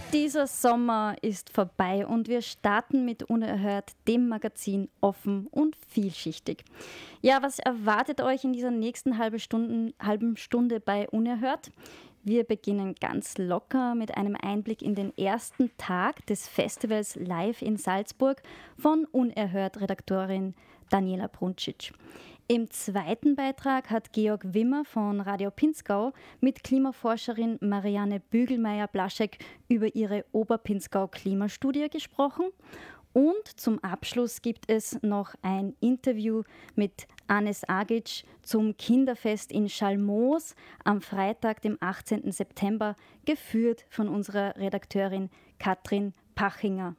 Dieser Sommer ist vorbei und wir starten mit Unerhört, dem Magazin offen und vielschichtig. Ja, was erwartet euch in dieser nächsten halben Stunde bei Unerhört? Wir beginnen ganz locker mit einem Einblick in den ersten Tag des Festivals live in Salzburg von Unerhört-Redaktorin Daniela Bruncic. Im zweiten Beitrag hat Georg Wimmer von Radio Pinzgau mit Klimaforscherin Marianne Bügelmeier-Blaschek über ihre Oberpinzgau-Klimastudie gesprochen. Und zum Abschluss gibt es noch ein Interview mit Anes Agic zum Kinderfest in Schalmoos am Freitag, dem 18. September, geführt von unserer Redakteurin Katrin Pachinger.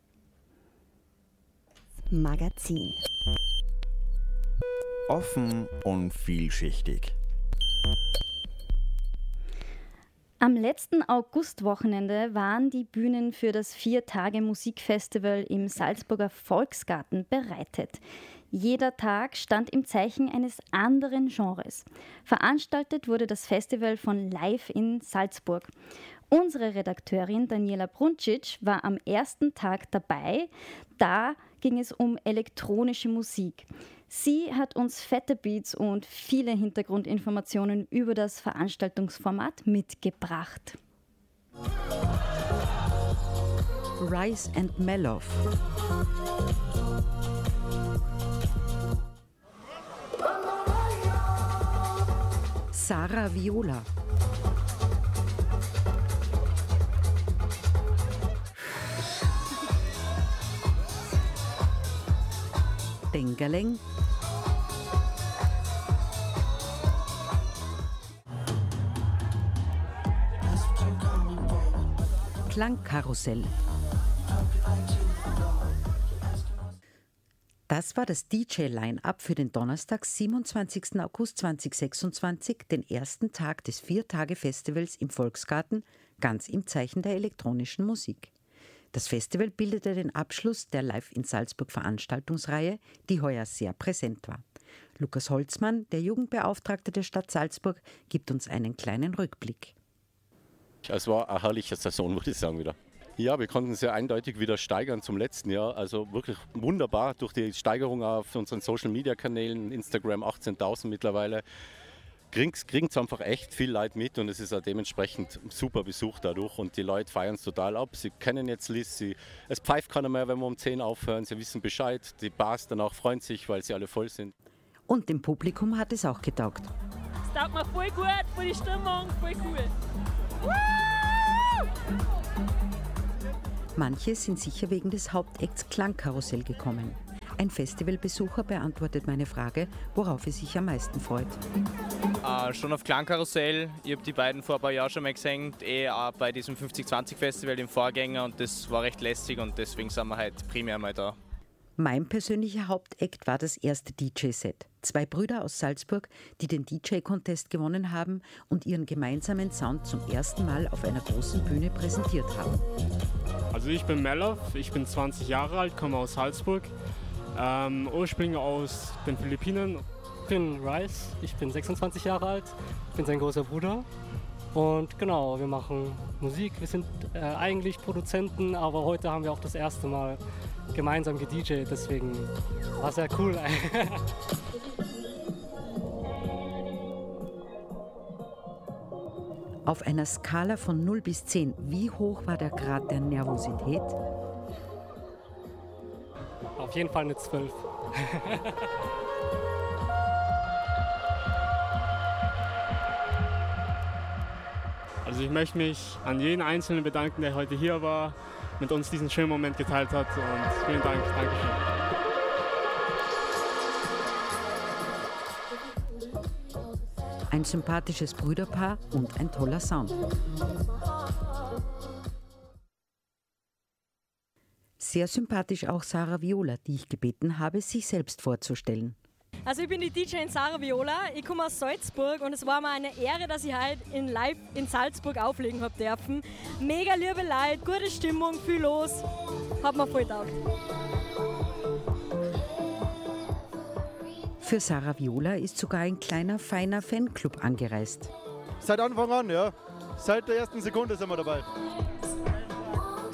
Magazin. Offen und vielschichtig. Am letzten Augustwochenende waren die Bühnen für das 4-Tage-Musikfestival im Salzburger Volksgarten bereitet. Jeder Tag stand im Zeichen eines anderen Genres. Veranstaltet wurde das Festival von Live in Salzburg. Unsere Redakteurin Daniela Bruncic war am ersten Tag dabei. Da ging es um elektronische Musik. Sie hat uns fette Beats und viele Hintergrundinformationen über das Veranstaltungsformat mitgebracht. Rise and Mellow. Sarah Viola. Dengerleng. Klangkarussell. Das war das DJ-Line-Up für den Donnerstag, 27. August 2026, den ersten Tag des 4-Tage-Festivals im Volksgarten, ganz im Zeichen der elektronischen Musik. Das Festival bildete den Abschluss der Live in Salzburg Veranstaltungsreihe, die heuer sehr präsent war. Lukas Holzmann, der Jugendbeauftragte der Stadt Salzburg, gibt uns einen kleinen Rückblick. Es war eine herrliche Saison, würde ich sagen, wieder. Ja, wir konnten sehr eindeutig wieder steigern zum letzten Jahr. Also wirklich wunderbar durch die Steigerung auf unseren Social-Media-Kanälen, Instagram 18.000 mittlerweile. Kriegen es einfach echt viel Leute mit und es ist auch dementsprechend super Besuch dadurch und die Leute feiern es total ab. Sie kennen jetzt Liz, es pfeift keiner mehr, wenn wir um 10 aufhören, sie wissen Bescheid. Die Bars danach freuen sich, weil sie alle voll sind. Und dem Publikum hat es auch getaugt. Es taugt mir voll gut, voll die Stimmung, voll cool. Manche sind sicher wegen des Hauptacts Klangkarussell gekommen. Ein Festivalbesucher beantwortet meine Frage, worauf er sich am meisten freut. Schon auf Klangkarussell. Ich habe die beiden vor ein paar Jahren schon mal gesehen, auch bei diesem 50-20-Festival, dem Vorgänger, und das war recht lässig und deswegen sind wir heute primär mal da. Mein persönlicher Hauptakt war das erste DJ-Set. 2 Brüder aus Salzburg, die den DJ-Contest gewonnen haben und ihren gemeinsamen Sound zum ersten Mal auf einer großen Bühne präsentiert haben. Also ich bin Melov, ich bin 20 Jahre alt, komme aus Salzburg, ursprünglich aus den Philippinen. Ich bin Rice, ich bin 26 Jahre alt, ich bin sein großer Bruder. Und genau, wir machen Musik, wir sind eigentlich Produzenten, aber heute haben wir auch das erste Mal gemeinsam gedjt, deswegen war es sehr cool. Auf einer Skala von 0 bis 10, wie hoch war der Grad der Nervosität? Auf jeden Fall eine 12. Also ich möchte mich an jeden Einzelnen bedanken, der heute hier war, mit uns diesen schönen Moment geteilt hat und vielen Dank, Dankeschön. Ein sympathisches Brüderpaar und ein toller Sound. Sehr sympathisch auch Sarah Viola, die ich gebeten habe, sich selbst vorzustellen. Also ich bin die DJ Sarah Viola, ich komme aus Salzburg und es war mir eine Ehre, dass ich heute live in Salzburg auflegen habe dürfen. Mega liebe Leute, gute Stimmung, viel los, hat mir voll getaugt. Für Sarah Viola ist sogar ein kleiner, feiner Fanclub angereist. Seit Anfang an, ja. Seit der ersten Sekunde sind wir dabei.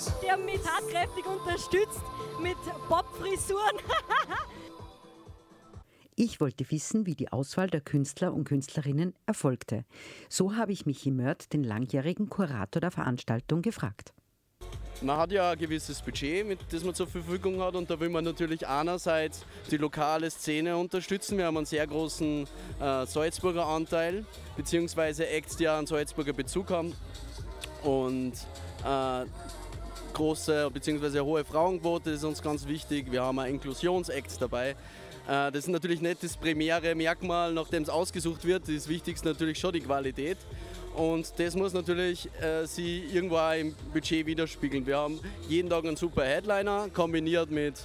Die haben mich tatkräftig unterstützt mit Bob-Frisuren. Ich wollte wissen, wie die Auswahl der Künstler und Künstlerinnen erfolgte. So habe ich Michi Mörth, den langjährigen Kurator der Veranstaltung, gefragt. Man hat ja ein gewisses Budget, das man zur Verfügung hat, und da will man natürlich einerseits die lokale Szene unterstützen. Wir haben einen sehr großen Salzburger Anteil, beziehungsweise Acts, die auch einen Salzburger Bezug haben, und große bzw. hohe Frauenquote ist uns ganz wichtig. Wir haben auch Inklusionsacts dabei. Das ist natürlich nicht das primäre Merkmal, nachdem es ausgesucht wird. Das Wichtigste natürlich schon die Qualität. Und das muss natürlich sie irgendwo auch im Budget widerspiegeln. Wir haben jeden Tag einen super Headliner, kombiniert mit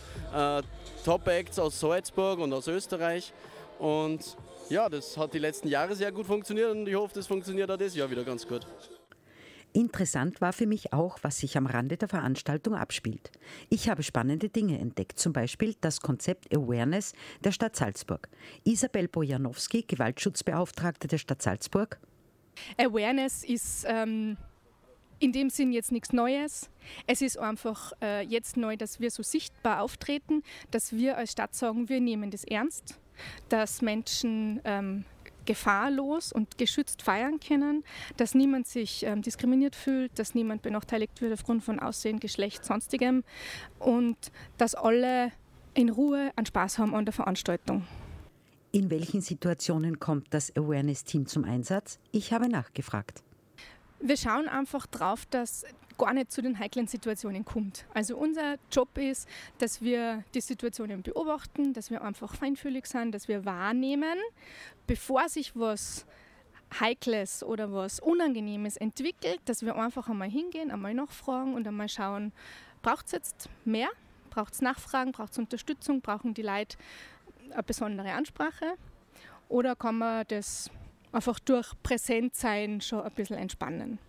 Top-Acts aus Salzburg und aus Österreich. Und ja, das hat die letzten Jahre sehr gut funktioniert und ich hoffe, das funktioniert auch dieses Jahr wieder ganz gut. Interessant war für mich auch, was sich am Rande der Veranstaltung abspielt. Ich habe spannende Dinge entdeckt, zum Beispiel das Konzept Awareness der Stadt Salzburg. Isabel Bojanowski, Gewaltschutzbeauftragte der Stadt Salzburg. Awareness ist in dem Sinn jetzt nichts Neues. Es ist einfach jetzt neu, dass wir so sichtbar auftreten, dass wir als Stadt sagen, wir nehmen das ernst, dass Menschen gefahrlos und geschützt feiern können, dass niemand sich diskriminiert fühlt, dass niemand benachteiligt wird aufgrund von Aussehen, Geschlecht, sonstigem, und dass alle in Ruhe an Spaß haben an der Veranstaltung. In welchen Situationen kommt das Awareness-Team zum Einsatz? Ich habe nachgefragt. Wir schauen einfach drauf, dass gar nicht zu den heiklen Situationen kommt. Also unser Job ist, dass wir die Situationen beobachten, dass wir einfach feinfühlig sind, dass wir wahrnehmen, bevor sich was Heikles oder was Unangenehmes entwickelt, dass wir einfach einmal hingehen, einmal nachfragen und einmal schauen, braucht es jetzt mehr? Braucht es Nachfragen? Braucht es Unterstützung? Brauchen die Leute eine besondere Ansprache? Oder kann man das einfach durch Präsentsein schon ein bisschen entspannen?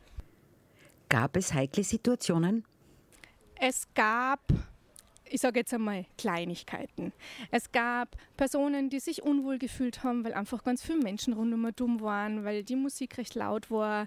Gab es heikle Situationen? Es gab, ich sage jetzt einmal, Kleinigkeiten. Es gab Personen, die sich unwohl gefühlt haben, weil einfach ganz viele Menschen rundum waren, weil die Musik recht laut war,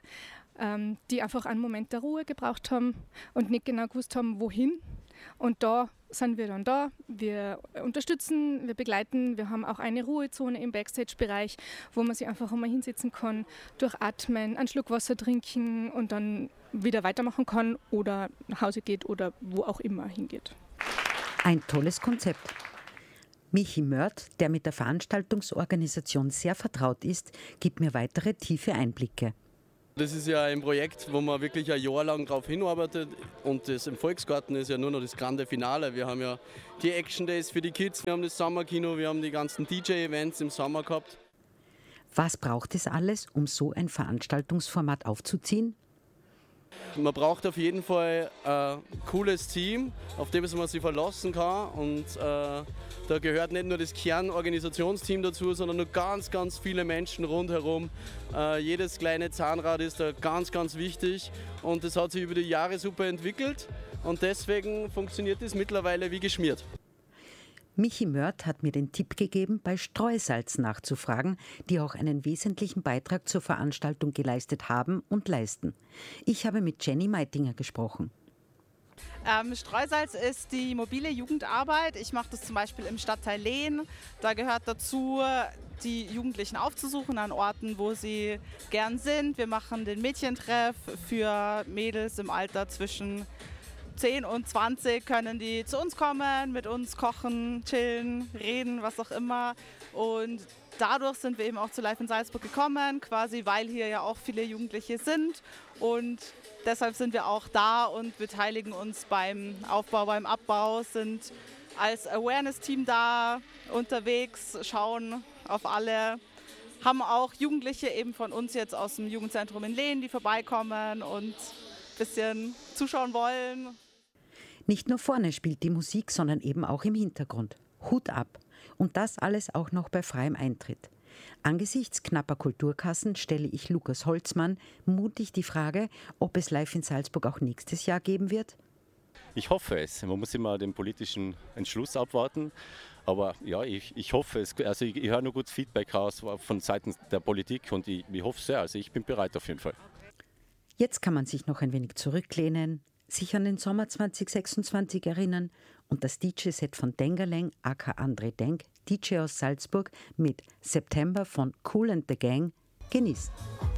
die einfach einen Moment der Ruhe gebraucht haben und nicht genau gewusst haben, wohin. Und da sind wir dann da. Wir unterstützen, wir begleiten. Wir haben auch eine Ruhezone im Backstage-Bereich, wo man sich einfach einmal hinsetzen kann, durchatmen, einen Schluck Wasser trinken und dann wieder weitermachen kann oder nach Hause geht oder wo auch immer hingeht. Ein tolles Konzept. Michi Mörth, der mit der Veranstaltungsorganisation sehr vertraut ist, gibt mir weitere tiefe Einblicke. Das ist ja ein Projekt, wo man wirklich ein Jahr lang darauf hinarbeitet, und das im Volksgarten ist ja nur noch das grande Finale. Wir haben ja die Action Days für die Kids, wir haben das Sommerkino, wir haben die ganzen DJ-Events im Sommer gehabt. Was braucht es alles, um so ein Veranstaltungsformat aufzuziehen? Man braucht auf jeden Fall ein cooles Team, auf das man sich verlassen kann, und da gehört nicht nur das Kernorganisationsteam dazu, sondern nur ganz, ganz viele Menschen rundherum. Jedes kleine Zahnrad ist da ganz, ganz wichtig, und das hat sich über die Jahre super entwickelt, und deswegen funktioniert es mittlerweile wie geschmiert. Michi Mörth hat mir den Tipp gegeben, bei Streusalz nachzufragen, die auch einen wesentlichen Beitrag zur Veranstaltung geleistet haben und leisten. Ich habe mit Jenny Meitinger gesprochen. Streusalz ist die mobile Jugendarbeit. Ich mache das zum Beispiel im Stadtteil Lehn. Da gehört dazu, die Jugendlichen aufzusuchen an Orten, wo sie gern sind. Wir machen den Mädchentreff für Mädels im Alter zwischen 10 und 20 können die zu uns kommen, mit uns kochen, chillen, reden, was auch immer. Und dadurch sind wir eben auch zu Live in Salzburg gekommen, quasi weil hier ja auch viele Jugendliche sind. Und deshalb sind wir auch da und beteiligen uns beim Aufbau, beim Abbau, sind als Awareness-Team da unterwegs, schauen auf alle. Haben auch Jugendliche eben von uns jetzt aus dem Jugendzentrum in Lehn, die vorbeikommen und ein bisschen zuschauen wollen. Nicht nur vorne spielt die Musik, sondern eben auch im Hintergrund. Hut ab. Und das alles auch noch bei freiem Eintritt. Angesichts knapper Kulturkassen stelle ich Lukas Holzmann mutig die Frage, ob es Live in Salzburg auch nächstes Jahr geben wird. Ich hoffe es. Man muss immer den politischen Entschluss abwarten. Aber ja, ich hoffe es. Also ich höre nur gutes Feedback raus von Seiten der Politik, und ich hoffe sehr. Also ich bin bereit auf jeden Fall. Jetzt kann man sich noch ein wenig zurücklehnen, sich an den Sommer 2026 erinnern und das DJ-Set von Dengerleng aka André Denk, DJ aus Salzburg, mit September von Kool and the Gang genießen.